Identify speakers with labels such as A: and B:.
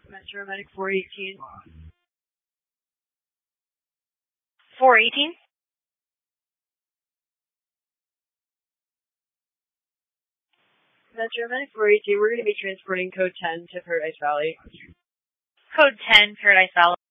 A: Metro Medic 418.
B: 418?
A: Metro Medic 418, we're going to be transporting code 10 to Paradise Valley.
B: Code 10, Paradise Valley.